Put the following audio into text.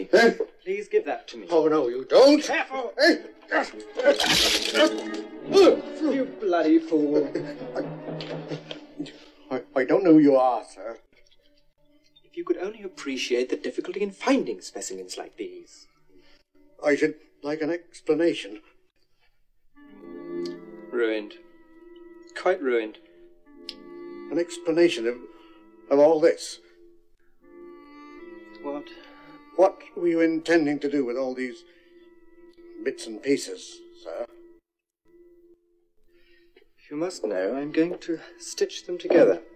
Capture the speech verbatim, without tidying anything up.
me. Eh? Please give that to me. Oh, no, you don't. Careful! Eh? You bloody fool. I, I don't know who you are, sir. If you could only appreciate the difficulty in finding specimens like these. I should like an explanation. Ruined. Quite ruined. An explanation of, of all this. What? What were you intending to do with all these bits and pieces, sir? If you must know, I'm going to stitch them together.